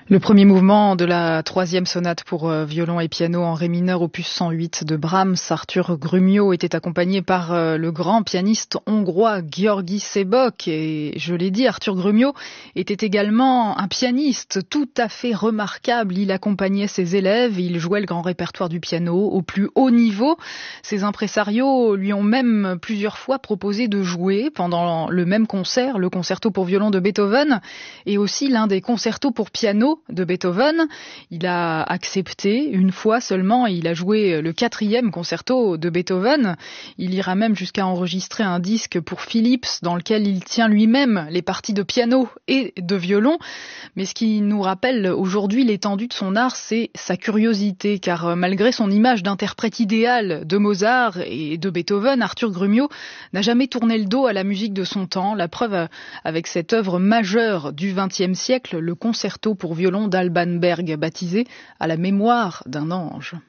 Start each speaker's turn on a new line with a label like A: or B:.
A: Le premier mouvement de la troisième sonate pour violon et piano en ré mineur opus 108 de Brahms, Arthur Grumiaux, était accompagné par le grand pianiste hongrois György Sebok. Et je l'ai dit, Arthur Grumiaux était également un pianiste tout à fait remarquable. Il accompagnait ses élèves, il jouait le grand répertoire du piano au plus haut niveau. Ses impresarios lui ont même plusieurs fois proposé de jouer pendant le même concert, le concerto pour violon de Beethoven et aussi l'un des concertos pour piano de Beethoven. Il a accepté une fois seulement, il a joué le 4e concerto de Beethoven. Il ira même jusqu'à enregistrer un disque pour Philips dans lequel il tient lui-même les parties de piano et de violon. Mais ce qui nous rappelle aujourd'hui l'étendue de son art, c'est sa curiosité, car malgré son image d'interprète idéal de Mozart et de Beethoven, Arthur Grumiaux n'a jamais tourné le dos à la musique de son temps. La preuve avec cette œuvre majeure du XXe siècle, le concerto pour violon d'Alban Berg, baptisé à la mémoire d'un ange.